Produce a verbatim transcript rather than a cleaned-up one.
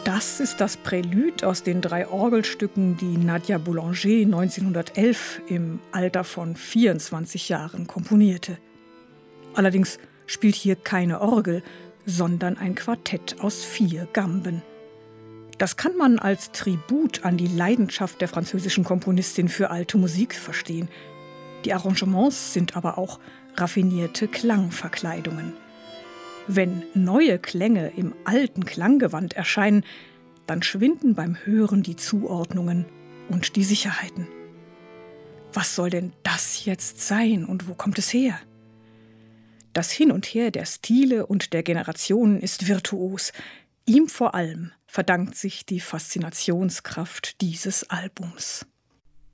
Das ist das Prälude aus den drei Orgelstücken, die Nadia Boulanger neunzehnhundertelf im Alter von vierundzwanzig Jahren komponierte. Allerdings spielt hier keine Orgel, sondern ein Quartett aus vier Gamben. Das kann man als Tribut an die Leidenschaft der französischen Komponistin für alte Musik verstehen. Die Arrangements sind aber auch raffinierte Klangverkleidungen. Wenn neue Klänge im alten Klanggewand erscheinen, dann schwinden beim Hören die Zuordnungen und die Sicherheiten. Was soll denn das jetzt sein und wo kommt es her? Das Hin und Her der Stile und der Generationen ist virtuos. Ihm vor allem verdankt sich die Faszinationskraft dieses Albums.